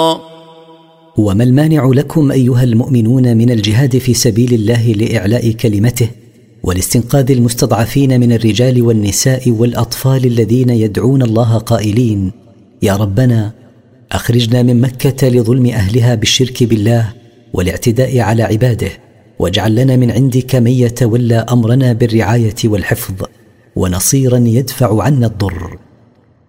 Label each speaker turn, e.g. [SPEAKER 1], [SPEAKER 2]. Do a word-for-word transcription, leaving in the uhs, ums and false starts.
[SPEAKER 1] وما المانع لكم أيها المؤمنون من الجهاد في سبيل الله لإعلاء كلمته والاستنقاذ المستضعفين من الرجال والنساء والأطفال الذين يدعون الله قائلين: يا ربنا أخرجنا من مكة لظلم أهلها بالشرك بالله والاعتداء على عباده، واجعل لنا من عندك من يتولى أمرنا بالرعاية والحفظ ونصيرا يدفع عنا الضر.